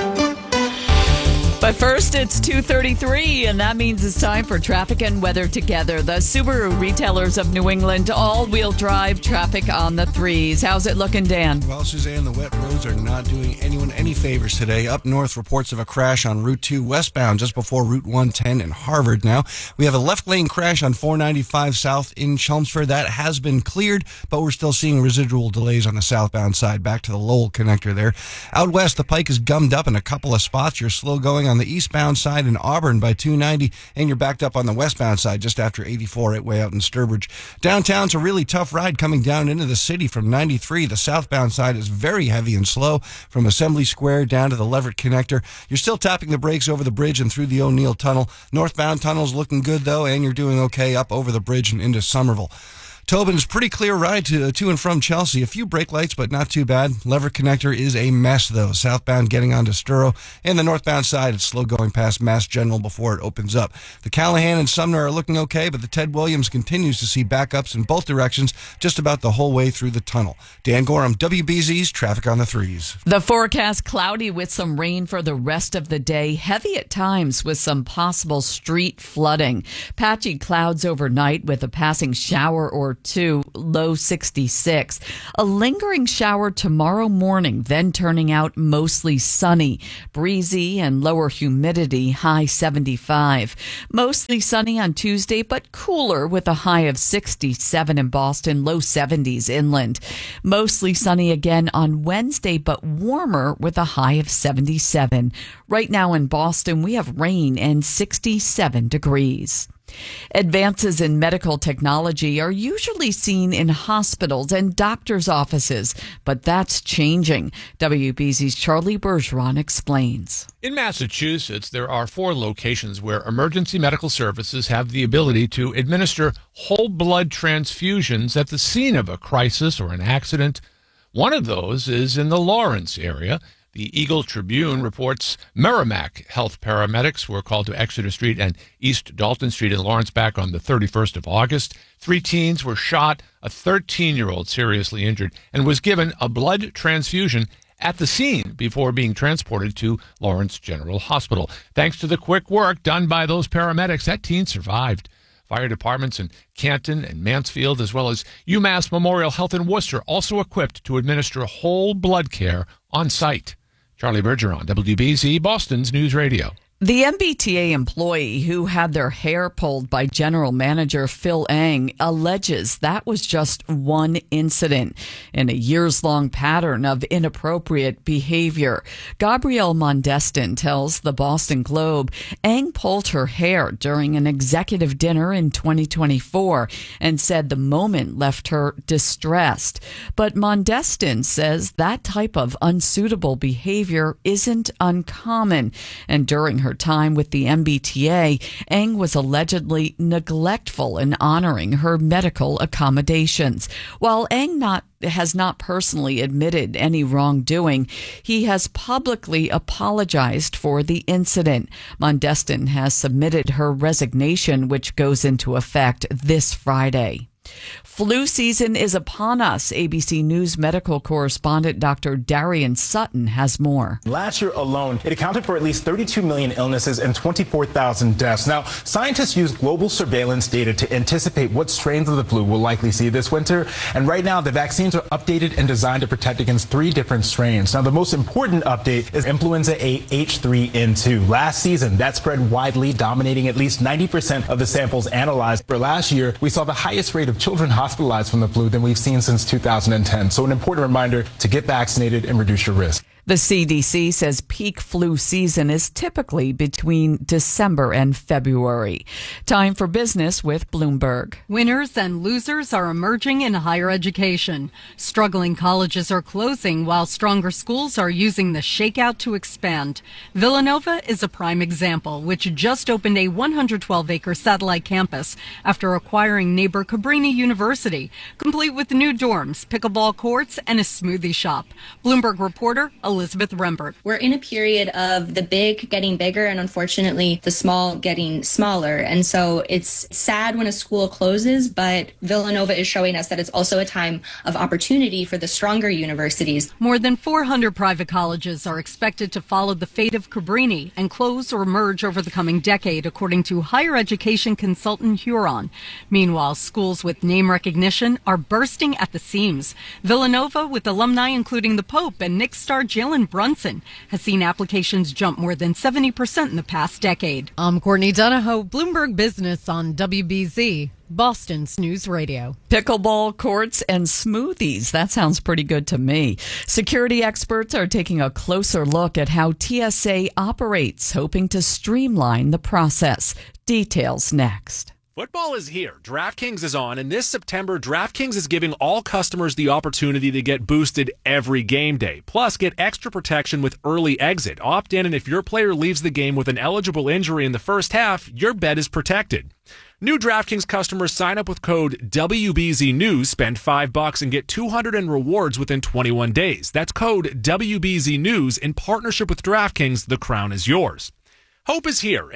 But first, it's 2:33, and that means it's time for traffic and weather together. The Subaru retailers of New England, all-wheel drive traffic on the threes. How's it looking, Dan? Well, Suzanne, the wet roads are not doing anyone any favors today. Up north, reports of a crash on Route 2 westbound just before Route 110 in Harvard now. We have a left lane crash on 495 south in Chelmsford. That has been cleared, but we're still seeing residual delays on the southbound side back to the Lowell connector there. Out west, the Pike is gummed up in a couple of spots. You're slow going slowing on the eastbound side in Auburn by 290, and you're backed up on the westbound side just after 84 way out in Sturbridge. Downtown's a really tough ride coming down into the city from 93. The southbound side is very heavy and slow from Assembly Square down to the Leverett Connector. You're still tapping the brakes over the bridge and through the O'Neill Tunnel. Northbound tunnel's looking good, though, and you're doing okay up over the bridge and into Somerville. Tobin's pretty clear ride to and from Chelsea. A few brake lights, but not too bad. Leverett Connector is a mess, though. Southbound getting onto Sturo, and the northbound side, it's slow going past Mass General before it opens up. The Callahan and Sumner are looking okay, but the Ted Williams continues to see backups in both directions just about the whole way through the tunnel. Dan Gorham, WBZ's Traffic on the Threes. The forecast cloudy with some rain for the rest of the day. Heavy at times with some possible street flooding. Patchy clouds overnight with a passing shower or two, low 66. A lingering shower tomorrow morning, then turning out mostly sunny. Breezy and lower humidity, high 75. Mostly sunny on Tuesday, but cooler with a high of 67 in Boston, low 70s inland. Mostly sunny again on Wednesday, but warmer with a high of 77. Right now in Boston, we have rain and 67 degrees. Advances in medical technology are usually seen in hospitals and doctors' offices, but that's changing. WBZ's Charlie Bergeron explains. In Massachusetts, there are 4 locations where emergency medical services have the ability to administer whole blood transfusions at the scene of a crisis or an accident. One of those is in the Lawrence area. The Eagle Tribune reports Merrimack health paramedics were called to Exeter Street and East Dalton Street in Lawrence back on the 31st of August. 3 teens were shot, a 13-year-old seriously injured, and was given a blood transfusion at the scene before being transported to Lawrence General Hospital. Thanks to the quick work done by those paramedics, that teen survived. Fire departments in Canton and Mansfield, as well as UMass Memorial Health in Worcester, also equipped to administer whole blood care on site. Charlie Bergeron, WBZ, Boston's News Radio. The MBTA employee who had their hair pulled by General Manager Phil Eng alleges that was just one incident in a years-long pattern of inappropriate behavior. Gabrielle Mondestin tells the Boston Globe Eng pulled her hair during an executive dinner in 2024 and said the moment left her distressed. But Mondestin says that type of unsuitable behavior isn't uncommon, and during her time with the MBTA, Eng was allegedly neglectful in honoring her medical accommodations. While Eng has not personally admitted any wrongdoing, he has publicly apologized for the incident. Mondestin has submitted her resignation, which goes into effect this Friday. Flu season is upon us. ABC News medical correspondent Dr. Darian Sutton has more. Last year alone, it accounted for at least 32 million illnesses and 24,000 deaths. Now, scientists use global surveillance data to anticipate what strains of the flu we'll likely see this winter. And right now, the vaccines are updated and designed to protect against 3 different strains. Now, the most important update is influenza A H3N2. Last season, that spread widely, dominating at least 90% of the samples analyzed. For last year, we saw the highest rate of children hospitalized from the flu than we've seen since 2010. So an important reminder to get vaccinated and reduce your risk. The CDC says peak flu season is typically between December and February. Time for business with Bloomberg. Winners and losers are emerging in higher education. Struggling colleges are closing while stronger schools are using the shakeout to expand. Villanova is a prime example, which just opened a 112-acre satellite campus after acquiring neighbor Cabrini University, complete with new dorms, pickleball courts, and a smoothie shop. Bloomberg reporter Elizabeth Rembert. We're in a period of the big getting bigger and unfortunately the small getting smaller. And so it's sad when a school closes, but Villanova is showing us that it's also a time of opportunity for the stronger universities. More than 400 private colleges are expected to follow the fate of Cabrini and close or merge over the coming decade, according to higher education consultant Huron. Meanwhile, schools with with name recognition are bursting at the seams. Villanova, with alumni including the Pope and Knicks star Jalen Brunson, has seen applications jump more than 70% in the past decade. I'm Courtney Donahoe, Bloomberg Business on WBZ, Boston's News Radio. Pickleball courts and smoothies. That sounds pretty good to me. Security experts are taking a closer look at how TSA operates, hoping to streamline the process. Details next. Football is here. DraftKings is on, and this September, DraftKings is giving all customers the opportunity to get boosted every game day. Plus, get extra protection with early exit. Opt in, and if your player leaves the game with an eligible injury in the first half, your bet is protected. New DraftKings customers sign up with code WBZNews, spend $5 and get $200 in rewards within 21 days. That's code WBZNews in partnership with DraftKings. The crown is yours. Hope is here.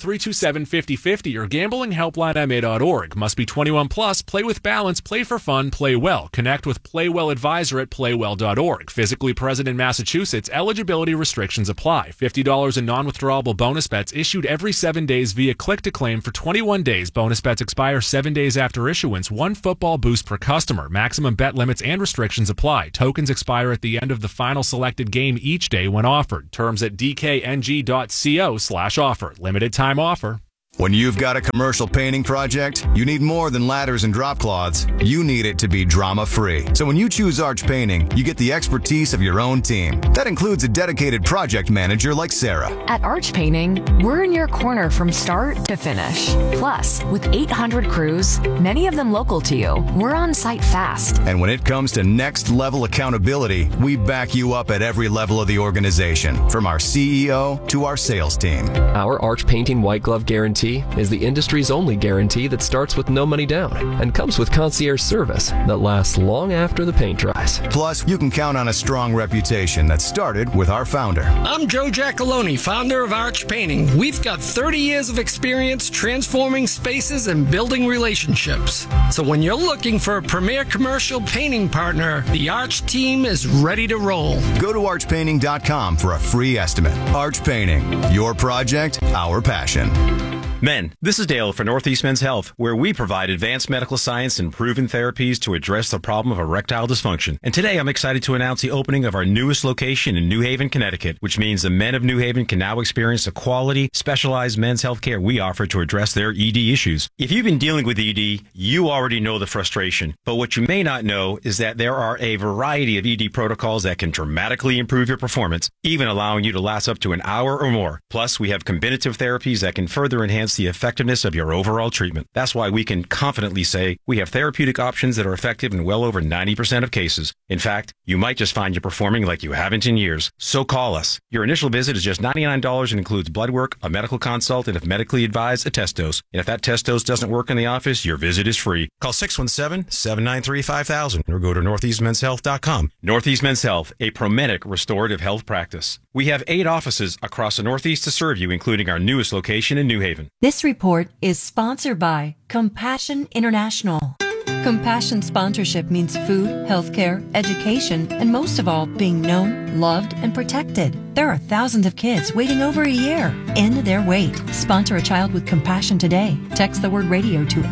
800-327-5050 or gamblinghelplinema.org. Must be 21 plus. Play with balance. Play for fun. Play well. Connect with Playwell Advisor at playwell.org. Physically present in Massachusetts. Eligibility restrictions apply. $50 in non-withdrawable bonus bets issued every 7 days via click-to-claim for 21 days. Bonus bets expire 7 days after issuance. 1 football boost per customer. Maximum bet limits and restrictions apply. Tokens expire at the end of the final selected game each day when offered. Terms at dkng.co/offer. Limited time offer. When you've got a commercial painting project, you need more than ladders and drop cloths. You need it to be drama-free. So when you choose Arch Painting, you get the expertise of your own team. That includes a dedicated project manager like Sarah. At Arch Painting, we're in your corner from start to finish. Plus, with 800 crews, many of them local to you, we're on site fast. And when it comes to next-level accountability, we back you up at every level of the organization, from our CEO to our sales team. Our Arch Painting White Glove Guarantee is the industry's only guarantee that starts with no money down and comes with concierge service that lasts long after the paint dries. Plus, you can count on a strong reputation that started with our founder. I'm Joe Giacalone, founder of Arch Painting. We've got 30 years of experience transforming spaces and building relationships. So when you're looking for a premier commercial painting partner, the Arch team is ready to roll. Go to archpainting.com for a free estimate. Arch Painting, your project, our passion. Men, this is Dale for Northeast Men's Health, where we provide advanced medical science and proven therapies to address the problem of erectile dysfunction. And today I'm excited to announce the opening of our newest location in New Haven, Connecticut, which means the men of New Haven can now experience the quality, specialized men's health care we offer to address their ED issues. If you've been dealing with ED, you already know the frustration. But what you may not know is that there are a variety of ED protocols that can dramatically improve your performance, even allowing you to last up to an hour or more. Plus, we have combinative therapies that can further enhance the effectiveness of your overall treatment. That's why we can confidently say we have therapeutic options that are effective in well over 90% of cases. In fact, you might just find you performing like you haven't in years. So call us. Your initial visit is just $99 and includes blood work, a medical consult, and if medically advised, a test dose. And if that test dose doesn't work in the office, your visit is free. Call 617-793-5000 or go to northeastmenshealth.com. Northeast Men's Health, a Promedic restorative health practice. We have 8 offices across the Northeast to serve you, including our newest location in New Haven. This report is sponsored by Compassion International. Compassion sponsorship means food, healthcare, education, and most of all, being known, loved, and protected. There are thousands of kids waiting over a year. End their wait. Sponsor a child with compassion today. Text the word radio to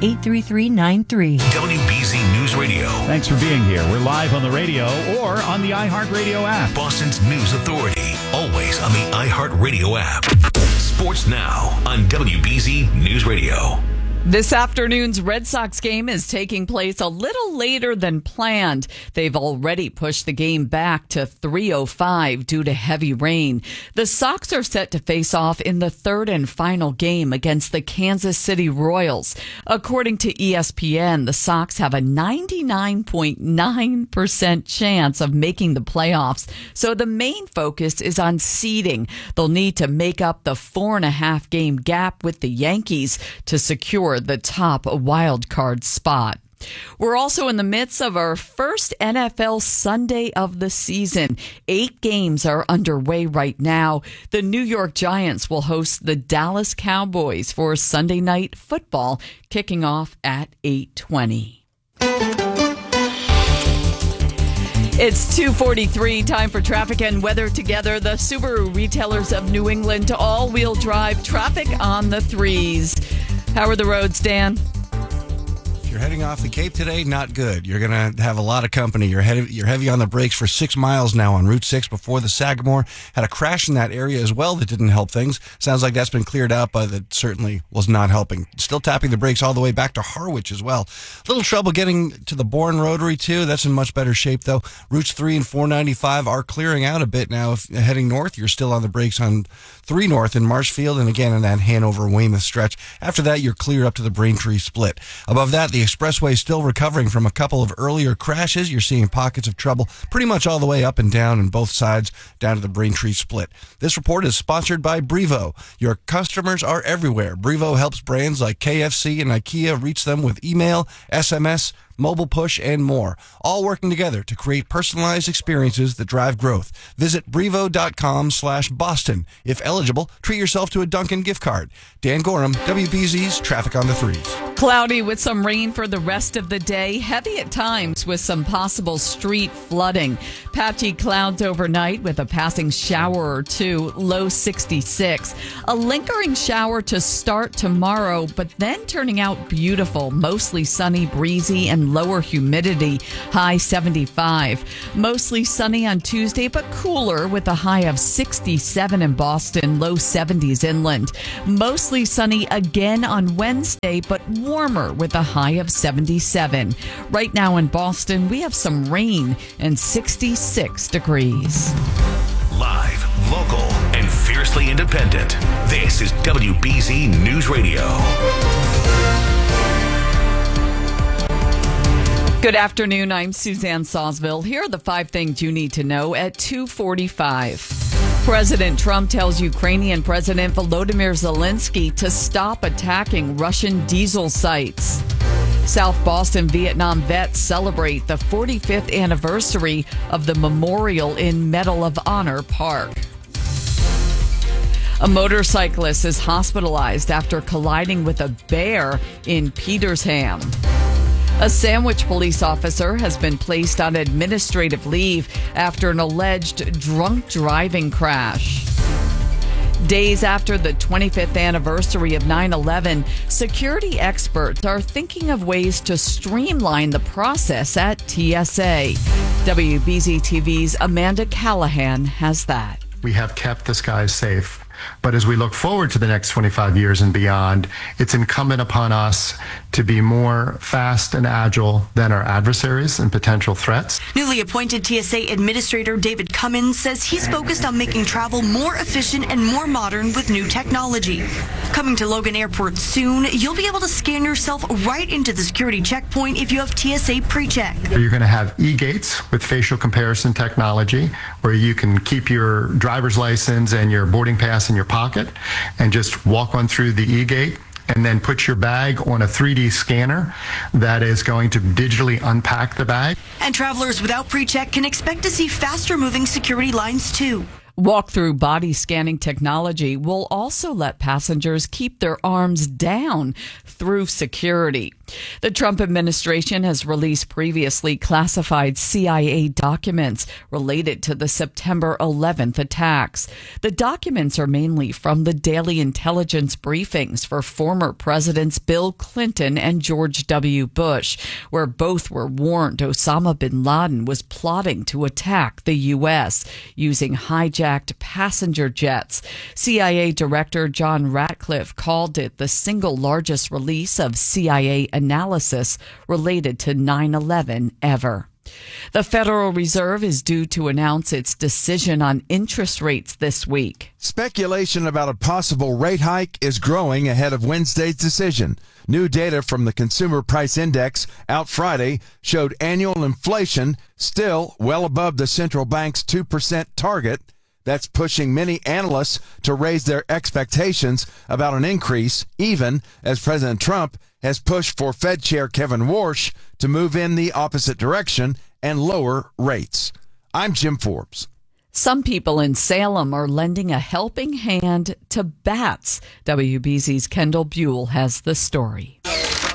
83393. WBZ News Radio. Thanks for being here. We're live on the radio or on the iHeartRadio app. Boston's News Authority. Always on the iHeartRadio app. Sports now on WBZ News Radio. This afternoon's Red Sox game is taking place a little later than planned. They've already pushed the game back to 3:05 due to heavy rain. The Sox are set to face off in the third and final game against the Kansas City Royals. According to ESPN, the Sox have a 99.9% chance of making the playoffs, so the main focus is on seeding. They'll need to make up the 4.5 game gap with the Yankees to secure the top wild card spot. We're also in the midst of our first NFL Sunday of the season. 8 games are underway right now. The New York Giants will host the Dallas Cowboys for Sunday Night Football, kicking off at 8:20. It's 2:43, time for traffic and weather together. The Subaru retailers of New England to all-wheel drive traffic on the 3s. How are the roads, Dan? If you're heading off the Cape today, not good. You're going to have a lot of company. You're heavy on the brakes for 6 miles now on Route 6 before the Sagamore. Had a crash in that area as well that didn't help things. Sounds like that's been cleared out, but that certainly was not helping. Still tapping the brakes all the way back to Harwich as well. Little trouble getting to the Bourne Rotary, too. That's in much better shape, though. Routes 3 and 495 are clearing out a bit now. If heading north, you're still on the brakes on 3 North in Marshfield and again in that Hanover-Weymouth stretch. After that, you're clear up to the Braintree split. Above that, the expressway is still recovering from a couple of earlier crashes. You're seeing pockets of trouble pretty much all the way up and down on both sides down to the Braintree split. This report is sponsored by Brevo. Your customers are everywhere. Brevo helps brands like KFC and IKEA reach them with email, SMS, mobile push, and more, all working together to create personalized experiences that drive growth. Visit brevo.com/Boston. If eligible, treat yourself to a Dunkin' gift card. Dan Gorham, WBZ's Traffic on the Threes. Cloudy with some rain for the rest of the day. Heavy at times with some possible street flooding. Patchy clouds overnight with a passing shower or two. Low 66. A lingering shower to start tomorrow, but then turning out beautiful. Mostly sunny, breezy, and lower humidity. High 75. Mostly sunny on Tuesday, but cooler with a high of 67 in Boston. Low 70s inland. Mostly sunny again on Wednesday, but warmer with a high of 77. Right now in Boston, we have some rain and 66 degrees. Live, local, and fiercely independent. This is WBZ News Radio. Good afternoon. I'm Suzanne Sawsville. Here are the 5 things you need to know at 2:45. President Trump tells Ukrainian President Volodymyr Zelensky to stop attacking Russian diesel sites. South Boston Vietnam vets celebrate the 45th anniversary of the memorial in Medal of Honor Park. A motorcyclist is hospitalized after colliding with a bear in Petersham. A Sandwich police officer has been placed on administrative leave after an alleged drunk driving crash. Days after the 25th anniversary of 9/11, security experts are thinking of ways to streamline the process at TSA. WBZ TV's Amanda Callahan has that. We have kept the skies safe. But as we look forward to the next 25 years and beyond, it's incumbent upon us to be more fast and agile than our adversaries and potential threats. Newly appointed TSA Administrator David Cummins says he's focused on making travel more efficient and more modern with new technology. Coming to Logan Airport soon, you'll be able to scan yourself right into the security checkpoint if you have TSA PreCheck. You're going to have e-gates with facial comparison technology where you can keep your driver's license and your boarding pass in your pocket and just walk on through the e-gate and then put your bag on a 3D scanner that is going to digitally unpack the bag. And travelers without PreCheck can expect to see faster moving security lines too. Walk-through body scanning technology will also let passengers keep their arms down through security. The Trump administration has released previously classified CIA documents related to the September 11th attacks. The documents are mainly from the daily intelligence briefings for former presidents Bill Clinton and George W. Bush, where both were warned Osama bin Laden was plotting to attack the U.S. using hijacked passenger jets. CIA Director John Ratcliffe called it the single largest release of CIA analysis related to 9/11 ever. The Federal Reserve is due to announce its decision on interest rates this week. Speculation about a possible rate hike is growing ahead of Wednesday's decision. New data from the Consumer Price Index out Friday showed annual inflation still well above the central bank's 2% target. That's pushing many analysts to raise their expectations about an increase, even as President Trump has pushed for Fed Chair Kevin Warsh to move in the opposite direction and lower rates. I'm Jim Forbes. Some people in Salem are lending a helping hand to bats. WBZ's Kendall Buell has the story.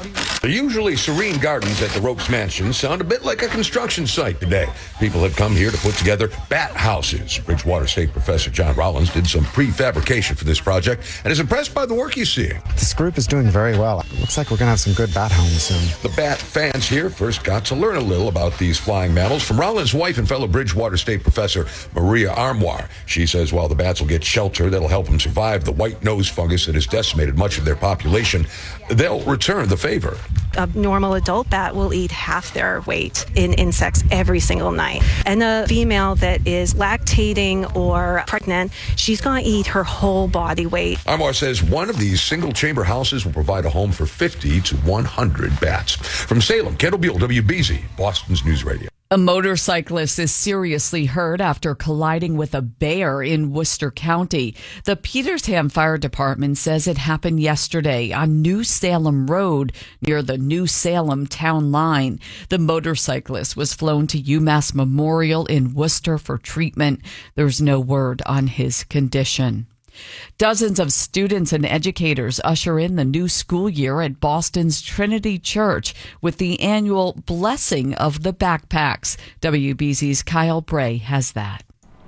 The usually serene gardens at the Ropes Mansion sound a bit like a construction site today. People have come here to put together bat houses. Bridgewater State Professor John Rollins did some prefabrication for this project and is impressed by the work he's seeing. This group is doing very well. It looks like we're going to have some good bat homes soon. The bat fans here first got to learn a little about these flying mammals from Rollins' wife and fellow Bridgewater State Professor Maria Armoire. She says while the bats will get shelter that'll help them survive the white nose fungus that has decimated much of their population, they'll return the favor. A normal adult bat will eat half their weight in insects every single night. And a female that is lactating or pregnant, she's going to eat her whole body weight. Armoire says one of these single-chamber houses will provide a home for 50 to 100 bats. From Salem, Kendall Buell, WBZ, Boston's News Radio. A motorcyclist is seriously hurt after colliding with a bear in Worcester County. The Petersham Fire Department says it happened yesterday on New Salem Road near the New Salem town line. The motorcyclist was flown to UMass Memorial in Worcester for treatment. There's no word on his condition. Dozens of students and educators usher in the new school year at Boston's Trinity Church with the annual Blessing of the Backpacks. WBZ's Kyle Bray has that.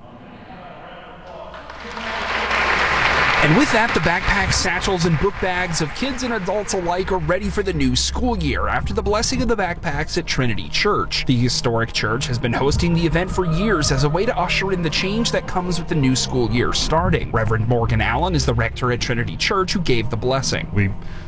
And with that, the backpacks, satchels, and book bags of kids and adults alike are ready for the new school year after the Blessing of the Backpacks at Trinity Church. The historic church has been hosting the event for years as a way to usher in the change that comes with the new school year starting. Reverend Morgan Allen is the rector at Trinity Church who gave the blessing. We